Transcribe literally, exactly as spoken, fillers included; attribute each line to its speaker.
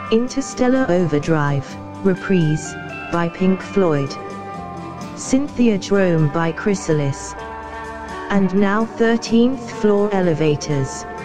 Speaker 1: Interstellar Overdrive, Reprise, by Pink Floyd. Cynthia Jerome by Chrysalis. And now thirteenth Floor Elevators.